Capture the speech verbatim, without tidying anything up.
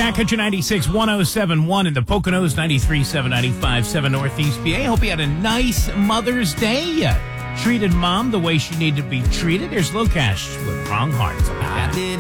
Cat Country ninety-six, one oh seven point one in the Poconos, ninety-three point seven, ninety-five point seven Northeast P A. Hope you had a nice Mother's Day. Uh, treated mom the way she needed to be treated. There's Low Cash with Wrong Hearts. I did